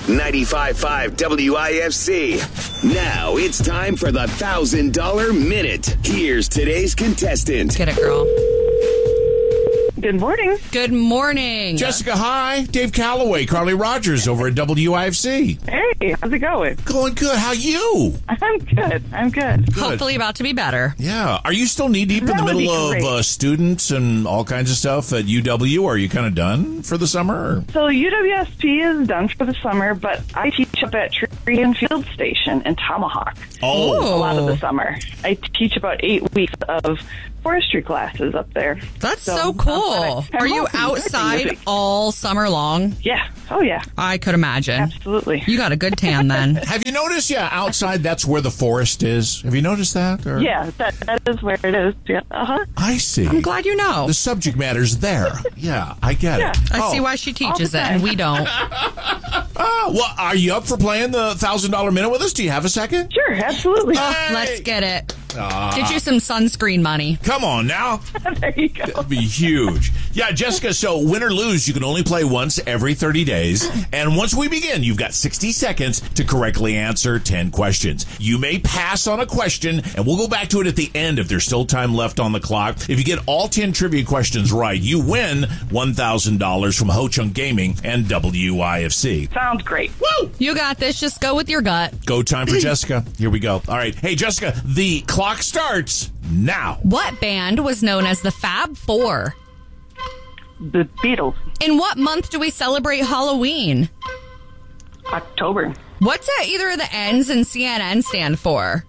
95.5 WIFC. Now it's time for the $1,000 Minute. Here's today's contestant. Get it, girl. Good morning. Good morning. Jessica, hi. Dave Calloway, Carly Rogers over at WIFC. Hey, how's it going? Going good. How you? I'm good. Good. Hopefully about to be better. Yeah. Are you still knee-deep in the That would be middle of great. students and all kinds of stuff at UW? Are you kind of done for the summer? Or? So UWSP is done for the summer, but I teach up at Tree and Field Station in Tomahawk Oh. a lot of the summer. I teach about 8 weeks of forestry classes up there. That's So, so cool. I'm Are you hoping outside everything is- all summer long? Yeah. Oh, yeah. I could imagine. Absolutely. You got a good tan then. Have you noticed, outside that's where the forest is? Have you noticed that? Or? Yeah, that is where it is. Yeah. Uh-huh. I see. I'm glad you know. The subject matter's there. Yeah, I get Yeah. it. I see why she teaches it and we don't. Well, are you up for playing the $1,000 Minute with us? Do you have a second? Sure, absolutely. Hey! Let's get it. Get you some sunscreen money. Come on now. There you go. That'd be huge. Yeah, Jessica, so win or lose, you can only play once every 30 days. And once we begin, you've got 60 seconds to correctly answer 10 questions. You may pass on a question, and we'll go back to it at the end if there's still time left on the clock. If you get all 10 trivia questions right, you win $1,000 from Ho Chunk Gaming and WIFC. Sounds great. Woo! You got this. Just go with your gut. Go time for Jessica. Here we go. All right. Hey, Jessica, the clock starts now. What band was known as the Fab Four? The Beatles. In what month do we celebrate Halloween? October. What's either of the N's in CNN stand for?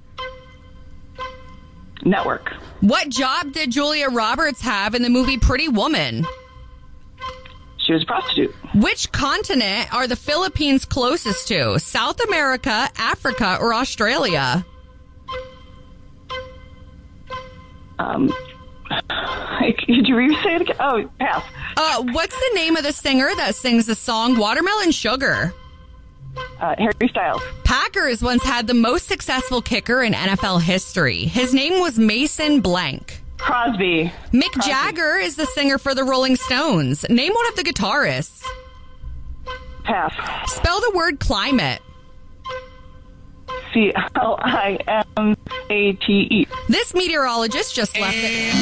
Network. What job did Julia Roberts have in the movie Pretty Woman? She was a prostitute. Which continent are the Philippines closest to? South America, Africa, or Australia? Could you re-say it again? Oh, pass. What's the name of the singer that sings the song Watermelon Sugar? Harry Styles. Packers once had the most successful kicker in NFL history. His name was Mason Blank. Crosby. Mick Jagger is the singer for the Rolling Stones. Name one of the guitarists. Pass. Spell the word climate. CLIMATE. This meteorologist just left it.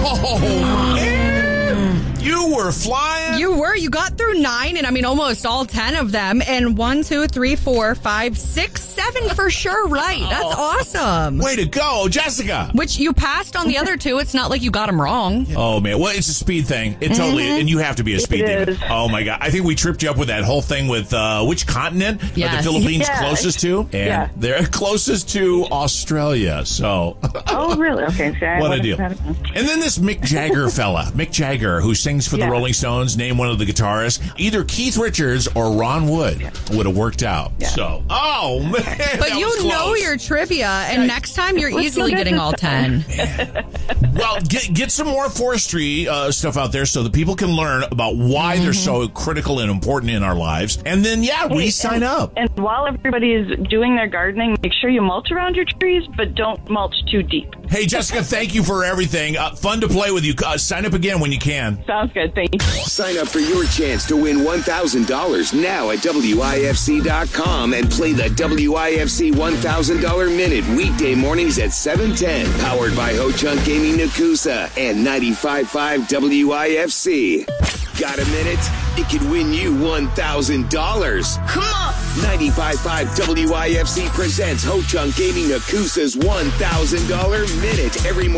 You were flying. You got through 9, and I mean almost all 10 of them, and 1, 2, 3, 4, 5, 6, 7 for sure right. That's awesome. Way to go, Jessica. Which you passed on the other 2. It's not like you got them wrong. Oh, man. Well, it's a speed thing. It totally is. And you have to be a speed demon. is. Oh, my God. I think we tripped you up with that whole thing with which continent are the Yes. Philippines Yeah. closest to? And Yeah. they're closest to Australia. So, Oh, really? Okay. So I what a would've deal. had it. And then this Mick Jagger fella, Mick Jagger, who sings for the Yeah. Rolling Stones, name one of the guitarists. Either Keith Richards or Ron Wood would have worked out. Yeah. So, oh, man. But that you was know close. your trivia, and next time you're easily getting all 10. Well, get some more forestry stuff out there so that people can learn about why they're so critical and important in our lives. And then, re-sign up. And while everybody is doing their gardening, make sure you mulch around your trees, but don't mulch too deep. Hey, Jessica, thank you for everything. Fun to play with you. Sign up again when you can. Sounds good. Thank you. Sign up for your chance to win $1,000 now at WIFC.com and play the WIFC $1,000 Minute weekday mornings at 7:10. Powered by Ho Chunk Gaming Nakusa and 95.5 WIFC. Got a minute? It could win you $1,000. Come on! 95.5 WIFC presents Ho Chunk Gaming Nakusa's $1,000 Minute every morning.